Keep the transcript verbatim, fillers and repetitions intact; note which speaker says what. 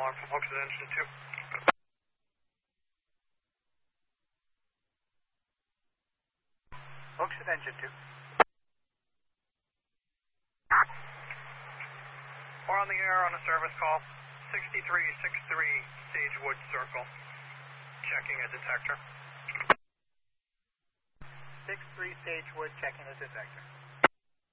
Speaker 1: log from Hooks at engine two.
Speaker 2: Hooks at engine two.
Speaker 1: We're on the air on a service call. sixty-three sixty-three Sagewood Circle. Checking a detector.
Speaker 2: six three Sagewood, checking the detector.